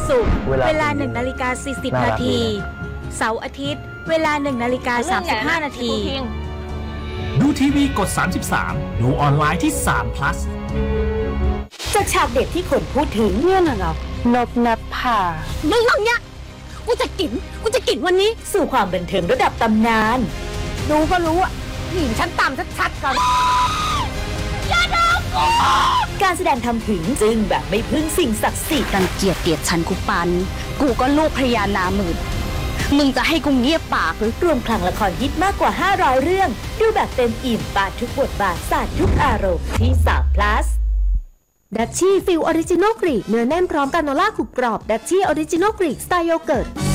ศุกร์เวลา 1:40 นาทีเสาร์อาทิตย์เวลา 1:35 นาทีดูทีวีกด 33 ดูออนไลน์ที่3 plus จากฉากเด็ดที่คนพูดถึงเนี่ยน่ะเหรอนบนับผ่ามึงเนี่ยกูจะกินวันนี้สู่ความบันเทิงระดับตำนานดูก็รู้อ่ะหญิงฉันตามชัดๆก่อนอย่าดูกูการแสดงทำถึงจึงแบบไม่พึ่งสิ่งศักดิ์สิทธิ์รังเกียจเกลียดฉันกูปันกูก็ลูกพระยานาหมื่นมึงจะให้กูเงียบปากหรือรวมพลังละครฮิตมากกว่า500เรื่องดูแบบเต็มอิ่มปาดทุกบทบาทสาดทุกอารมณ์ที่3 plus ดัชชี่ฟิลออริจินอลกรีกเนื้อแน่นพร้อมกราโนล่ากรุบกรอบดัชชี่ออริจินอลกรีกสไตล์โยเกิร์ต